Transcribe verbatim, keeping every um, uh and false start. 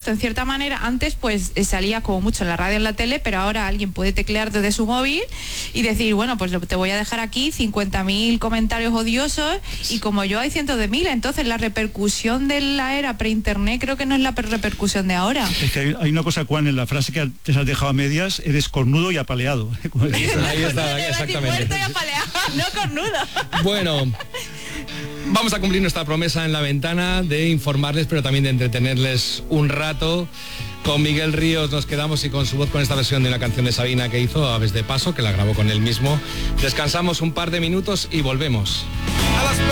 esto, en cierta manera, antes pues salía como mucho en la radio, en la tele, pero ahora alguien puede teclear desde su móvil y decir, bueno, pues te voy a dejar aquí cincuenta mil comentarios odiosos, y como yo hay cientos de mil, entonces la repercusión de la era pre-internet creo que no es la repercusión de ahora. Es que hay, hay una cosa, Juan, en la frase que te has dejado a medias, eres cornudo y apaleado. Ahí está, exactamente. Muerto y apaleado, no cornudo. Bueno, vamos a cumplir nuestra promesa en La Ventana de informarles, pero también de entretenerles un rato. Con Miguel Ríos nos quedamos, y con su voz, con esta versión de una canción de Sabina que hizo, Aves de Paso, que la grabó con él mismo. Descansamos un par de minutos y volvemos.